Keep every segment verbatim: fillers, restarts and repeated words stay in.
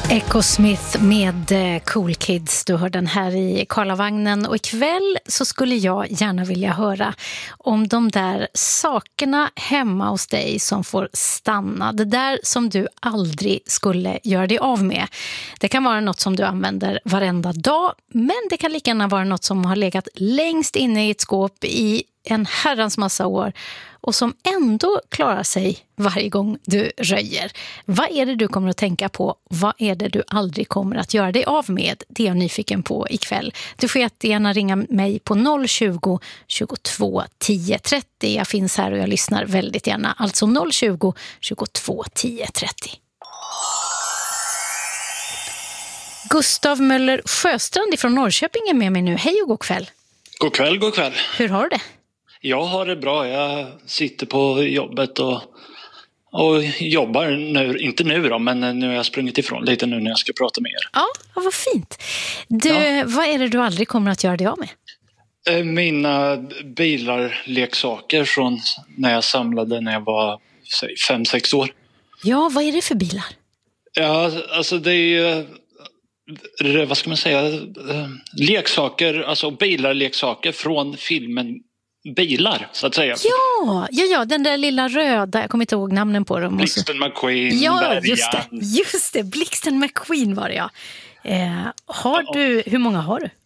Echo Smith med Cool Kids. Du hör den här i Karlavagnen, och ikväll så skulle jag gärna vilja höra om de där sakerna hemma hos dig som får stanna. Det där som du aldrig skulle göra dig av med. Det kan vara något som du använder varenda dag, men det kan lika gärna vara något som har legat längst inne i ett skåp i en herrans massa år och som ändå klarar sig varje gång du röjer. Vad är det du kommer att tänka på? Vad är det du aldrig kommer att göra dig av med? Det är jag nyfiken på ikväll. Du får jättegärna ringa mig på noll tjugo, tjugotvå, tio, trettio. Jag finns här och jag lyssnar väldigt gärna. Alltså noll tjugo, tjugotvå, tio, trettio. Gustav Möller Sjöstrand från Norrköping är med mig nu. Hej och god kväll. God kväll, god kväll. Hur har du det? Jag har det bra. Jag sitter på jobbet och, och jobbar nu. Inte nu då, men nu har jag sprungit ifrån lite nu när jag ska prata med er. Ja, vad fint. Du, ja. Vad är det du aldrig kommer att göra dig av med? Mina bilar, leksaker från när jag samlade när jag var fem sex år. Ja, vad är det för bilar? Ja, alltså det är ju, vad ska man säga, leksaker, alltså bilar, leksaker från filmen Bilar, så att säga. Ja, ja, ja, den där lilla röda, jag kommer inte ihåg namnen på dem. Blixten McQueen, ja, Bergan. just det, just det, Blixten McQueen var det, ja. Eh, har du, hur många har du?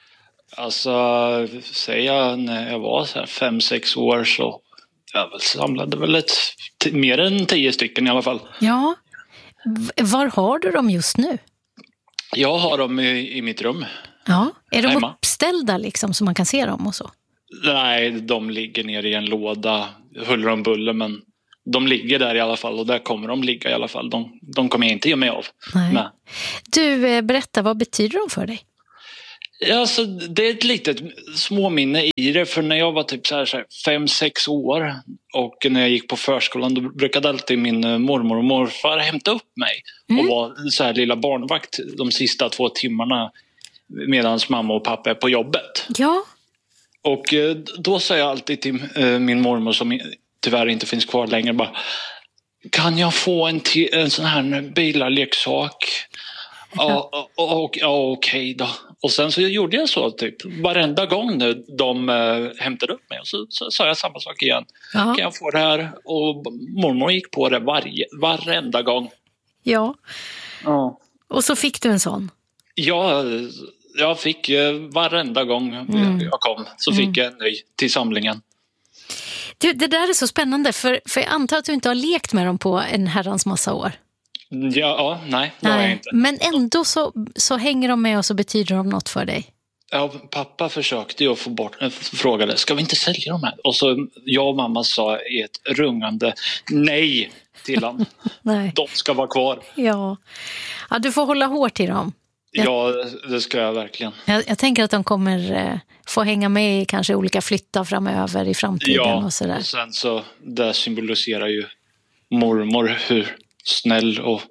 Alltså, säger jag när jag var så här fem, sex år så jag samlade väl ett, t- mer än tio stycken i alla fall. Ja, var har du dem just nu? Jag har dem i, i mitt rum. Ja, är de hemma. Uppställda liksom så man kan se dem och så? Nej, de ligger nere i en låda, huller om buller, men de ligger där i alla fall och där kommer de ligga i alla fall. De, de kommer jag inte ge mig av. Nej. Men. Du, berätta, vad betyder de för dig? Ja, alltså, det är ett litet småminne i det, för när jag var typ så här, så här fem, sex år och när jag gick på förskolan, då brukade alltid min mormor och morfar hämta upp mig mm. och var så här lilla barnvakt de sista två timmarna medan mamma och pappa är på jobbet. Ja. Och då sa jag alltid till min mormor, som tyvärr inte finns kvar längre, bara, kan jag få en, t- en sån här bilarleksak? Ja, ja, ja, ja okej då. Och sen så gjorde jag så typ varenda gång nu de äh, hämtade upp mig. Och så, så sa jag samma sak igen. Aha. Kan jag få det här? Och mormor gick på det varje, varenda gång. Ja. ja. Och så fick du en sån? Ja, jag fick varenda gång mm. jag kom så fick mm. jag en ny till samlingen. Du, det där är så spännande, för, för jag antar att du inte har lekt med dem på en herrans massa år. Ja, ja nej, det nej. har jag inte. Men ändå så, så hänger de med och så betyder de något för dig. Ja, pappa försökte ju få bort, äh, frågade, ska vi inte sälja de här? Och så jag och mamma sa i ett rungande nej till dem. Nej. De ska vara kvar. Ja. Ja, du får hålla hårt i dem. Jag, ja, det ska jag verkligen. Jag, jag tänker att de kommer eh, få hänga med i kanske olika flyttar framöver i framtiden. Ja, och sådär. Och sen så det symboliserar ju mormor hur snäll och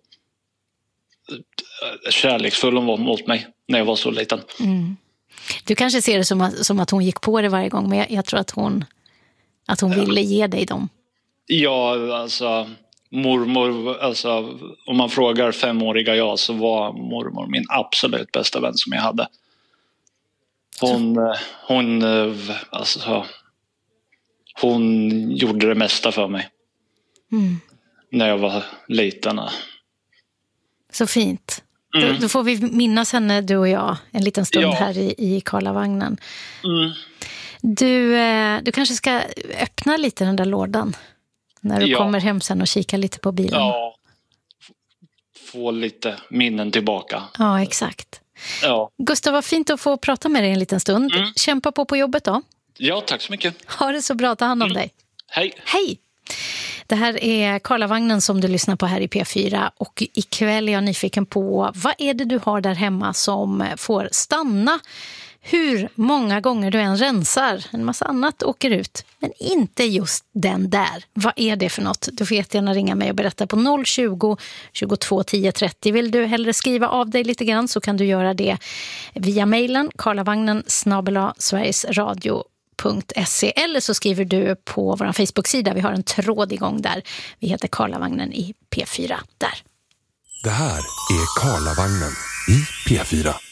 kärleksfull hon var mot mig när jag var så liten. Mm. Du kanske ser det som att, som att hon gick på det varje gång, men jag, jag tror att hon, att hon ville ge dig dem. Ja, alltså mormor, alltså om man frågar femåriga jag, så var mormor min absolut bästa vän som jag hade. Hon, så. hon, alltså, hon gjorde det mesta för mig. Mm. När jag var liten. Så fint. Mm. Då, då får vi minnas henne, du och jag, en liten stund ja. här i, i Karlavagnen. Mm. Du, du kanske ska öppna lite den där lådan när du ja. kommer hem sen och kika lite på bilen. Ja, få lite minnen tillbaka. Ja, exakt. Ja. Gustav, vad fint att få prata med dig en liten stund. Mm. Kämpa på på jobbet då. Ja, tack så mycket. Ha det så bra, ta hand om mm. dig. Hej. Hej. Det här är Karlavagnen som du lyssnar på här i P fyra, och ikväll är jag nyfiken på vad är det du har där hemma som får stanna? Hur många gånger du än rensar, en massa annat åker ut, men inte just den där. Vad är det för något? Du får jättegärna ringa mig och berätta på noll tjugo, tjugotvå, tio, trettio. Vill du hellre skriva av dig lite grann så kan du göra det via mejlen karlavagnen snabel-a Sveriges Radio. .se, eller så skriver du på vår Facebook-sida. Vi har en tråd igång där. Vi heter Karlavagnen i P fyra där. Det här är Karlavagnen i P fyra.